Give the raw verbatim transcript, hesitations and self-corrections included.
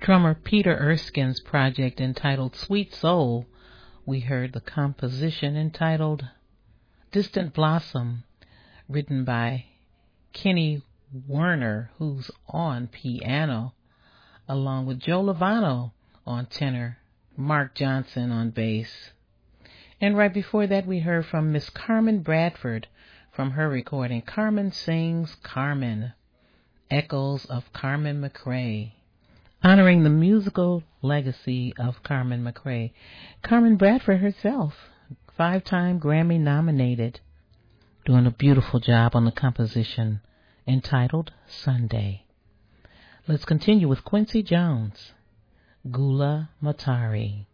drummer Peter Erskine's project entitled Sweet Soul. We heard the composition entitled Distant Blossom, written by Kenny Werner, who's on piano, along with Joe Lovano on tenor, Mark Johnson on bass. And right before that, we heard from Miss Carmen Bradford from her recording, Carmen Sings Carmen, Echoes of Carmen McRae, honoring the musical legacy of Carmen McRae. Carmen Bradford herself, five-time Grammy nominated, doing a beautiful job on the composition entitled Sunday. Let's continue with Quincy Jones, Gula Matari.